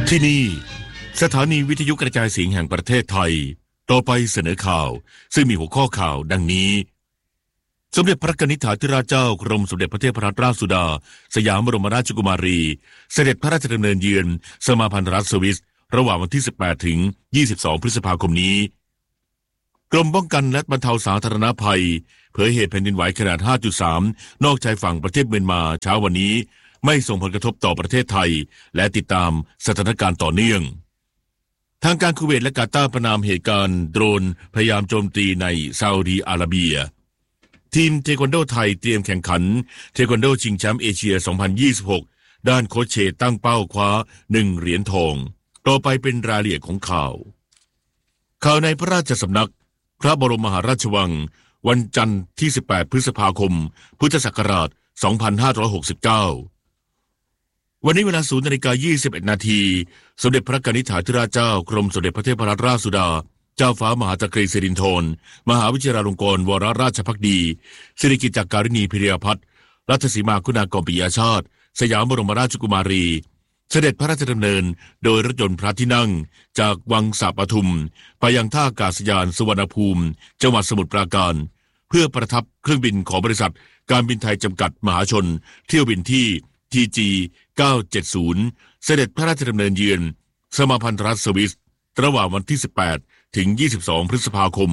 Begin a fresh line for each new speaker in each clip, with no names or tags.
ที่นี่สถานีวิทยุกระจายเสียงแห่งประเทศไทยต่อไปเสนอข่าวซึ่งมีหัวข้อข่าวดังนี้สมเด็จพระกนิษฐาธิราชเจ้ากรมสมเด็จพระเทพรัตนราชสุดาสยามบรมราชกุมารีเสด็จพระราชดำเนินเยือนสมาพันธรัฐสวิสระหว่างวันที่18ถึง22พฤษภาคมนี้กรมป้องกันและบรรเทาสาธารณภัยเผยเหตุแผ่นดินไหวขนาด 5.3 นอกชายฝั่งประเทศเมียนมาเช้าวันนี้ไม่ส่งผลกระทบต่อประเทศไทยและติดตามสถานการณ์ต่อเนื่องทางการคูเวตและกาตาร์ประนามเหตุการณ์โดรนพยายามโจมตีในซาอุดีอาระเบียทีมเทควันโดไทยเตรียมแข่งขันเทควันโดชิงแชมป์เอเชีย 2026 ด้านโค้ชเชตั้งเป้าคว้า1เหรียญทองต่อไปเป็นรายละเอียดของข่าวในพระราชสำนักพระบรมมหาราชวังวันจันทร์ที่18พฤษภาคมพุทธศักราช2569วันนี้เวลา 0:21 น.สมเด็จพระกนิษฐาธิราชเจ้ากรมสมเด็จพระเทพรัตนราชสุดาเจ้าฟ้ามหาจักรีสิรินธรมหาวิทยาลงกรณ์วรราชภักดีสิริกิติ์จักริณีพิริยพัฒน์รัตสีมาคุณากรปิยชาติสยามบรมราชกุมารีเสด็จพระราชดำเนินโดยรถยนต์พระที่นั่งจากวังสาปทุมไปยังท่าอากาศยานสุวรรณภูมิจังหวัดสมุทรปราการเพื่อประทับเครื่องบินของบริษัทการบินไทยจำกัดมหาชนเที่ยวบินที่ TG 970เสด็จพระราชดำเนินเยือนสมาพันธรัฐสวิสระหว่างวันที่18ถึง22พฤษภาคม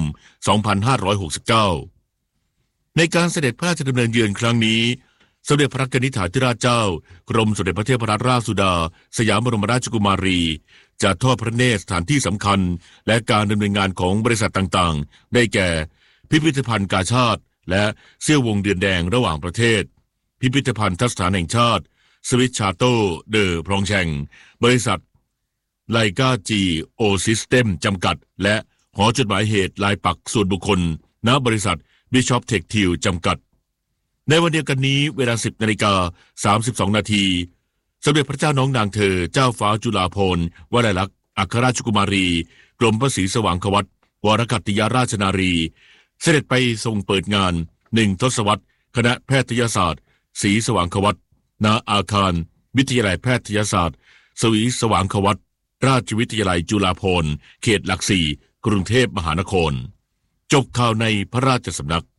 2569ในการเสด็จพระราชดำเนินเยือนครั้งนี้สมเด็จพระกนิษฐาธิราชเจ้ากรมสมเด็จพระเทพรัตนราชสุดาสยามบรมราชกุมารีจะทอดพระเนตรสถานที่สำคัญและการดำเนินงานของบริษัทต่างๆได้แก่พิพิธภัณฑ์กาชาดและเซี่ยววงเดือนแดงระหว่างประเทศพิพิธภัณฑ์ทัศนแห่งชาติสวิสชาโตเดอพรองแชงบริษัทไลกาจีโอซิสเต็มจำกัดและหอจดหมายเหตุลายปักส่วนบุคคลณบริษัทบิชอปเทคทิลจำกัดในวันเดียวกันนี้เวลา 10:32 น.สมเด็จพระเจ้าน้องนางเธอเจ้าฟ้าจุฬาภรณ์วลัยลักษณ์อัครราชกุมารีกรมพระศรีสว่างควัตรวรกัตติยราชนารีเสด็จไปทรงเปิดงาน1ทศวรรษคณะแพทยศาสตร์ศรีสว่างควัตรณอาคารวิทยาลัยแพทยศาสตร์ศรีสว่างควัตรราชวิทยาลัยจุฬาภรณ์เขตหลักสี่กรุงเทพมหานครจบข่าวในพระราชสำนัก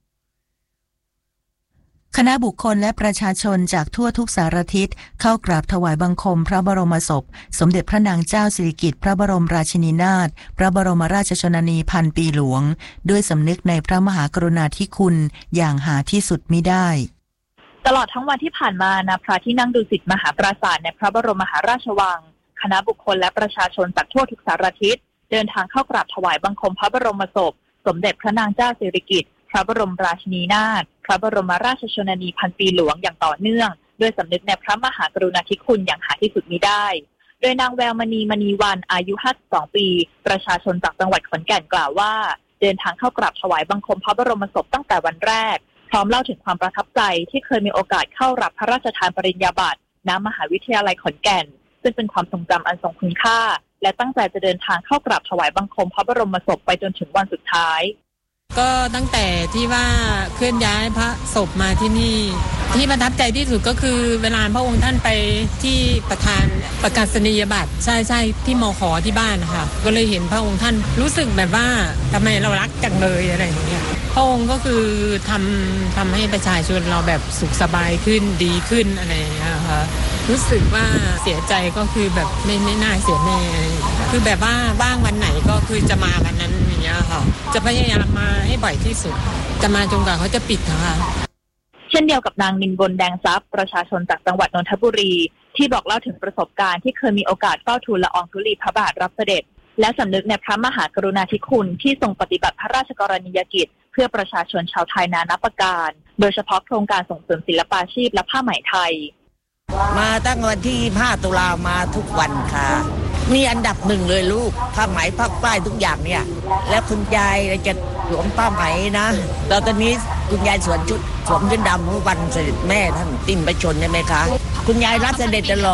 คณะบุคคลและประชาชนจากทั่วทุกสารทิศเข้ากราบถวายบังคมพระบรมศพสมเด็จพระนางเจ้าสิริกิติ์พระบรมราชินีนาถพระบรมราชชนนีพันปีหลวงด้วยสำนึกในพระมหากรุณาธิคุณอย่างหาที่สุดมิได้
ตลอดทั้งวันที่ผ่านมาณพระที่นั่งดุสิตมหาปราสาทในพระบรมมหาราชวังคณะบุคคลและประชาชนจากทั่วทุกสารทิศเดินทางเข้ากราบถวายบังคมพระบรมศพสมเด็จพระนางเจ้าสิริกิติ์พระบรมราชินีนาถพระบรมราชชนนีพันปีหลวงอย่างต่อเนื่องด้วยสำนึกในพระมหากรุณาธิคุณอย่างหาที่สุดมิได้โดยนางแววมณีวันอายุ52ปีประชาชนจากจังหวัดขอนแก่นกล่าวว่าเดินทางเข้ากราบถวายบังคมพระบรมศพตั้งแต่วันแรกพร้อมเล่าถึงความประทับใจที่เคยมีโอกาสเข้ารับพระราชทานปริญญาบัตรณมหาวิทยาลัยขอนแก่นซึ่งเป็นความทรงจำอันทรงคุณค่าและตั้งใจจะเดินทางเข้ากราบถวายบังคมพระบรมศพไปจนถึงวันสุดท้าย
ก็ตั้งแต่ที่ว่าเคลื่อนย้ายพระศพมาที่นี่ที่ประทับใจที่สุดก็คือเวลาพระองค์ท่านไปที่ประธานประกาศนียบัตรใช่ที่มข.ที่บ้านนะคะก็เลยเห็นพระองค์ท่านรู้สึกแบบว่าทำไมเรารักจังเลยอะไรอย่างเงี้ยพระองค์ก็คือทำให้ประชาชนเราแบบสุขสบายขึ้นดีขึ้นอะไรอย่างเงี้ยค่ะรู้สึกว่าเสียใจก็คือแบบไม่น่าเสียแน่คือแบบว่าว่างวันไหนก็คือจะมาวันนั้นอย่างเงี้ยค่ะจะพยายามมาให้บ่อยที่สุดจะมาจนกว่าเขาจะปิดค่ะ
เช่นเดียวกับนางนินบนแดงทรัพย์ประชาชนจากจังหวัดนนทบุรีที่บอกเล่าถึงประสบการณ์ที่เคยมีโอกาสเฝ้าทูลละอองธุลีพระบาทรับเสด็จและสำนึกในพระมหากรุณาธิคุณที่ทรงปฏิบัติพระราชกรณียกิจเพื่อประชาชนชาวไทยนานับประการโดยเฉพาะโครงการส่งเสริมศิลปาชีพและผ้าไหมไทย
มาตั้งวันที่5ตุลามาทุกวันค่ะนี่อันดับหนึ่งเลยลูกผ้าไหมผ้าป้ายทุกอย่างเนี่ยแล้วคุณยายจะสวมผ้าไหมนะแล้วตอนนี้คุณยายสวมชุดดำเมื่อวันเสด็จแม่ท่านติ้นประชนใช่ไหมคะคุณยายรับเสด็จตลอด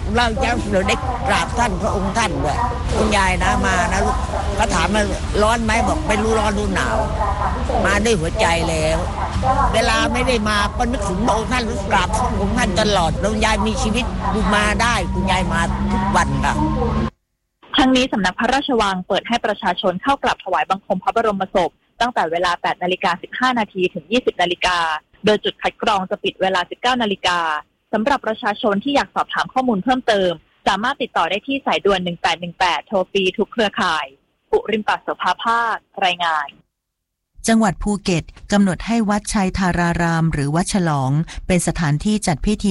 เราได้กราบท่านพระองค์ท่านด้วยคุณยายนะมานะลูกเขาถามมาร้อนไหมบอกไม่รู้ร้อนรู้หนาวมาด้วยหัวใจแล้วเวลาไม่ได้มาก็นึกถึงพระองค์ท่านกราบพระองค์ท่านตลอดแล้วยายมีชีวิตมาได้คุณยายมาทุกวันค่ะ
ทั้งนี้สำนักพระราชวังเปิดให้ประชาชนเข้ากราบถวายบังคมพระบรมศพตั้งแต่เวลา 8:15 น.ถึง 20:00 น.โดยจุดคัดกรองจะปิดเวลา 19:00 น.สำหรับประชาชนที่อยากสอบถามข้อมูลเพิ่มเติมสามารถติดต่อได้ที่สายด่วน 1818 โทรฟรีทุกเครือข่ายปุริมปัสโสภาภาครายงาน
จังหวัดภูเก็ตกำหนดให้วัดชัยธารารามหรือวัดฉลองเป็นสถานที่จัดพิธี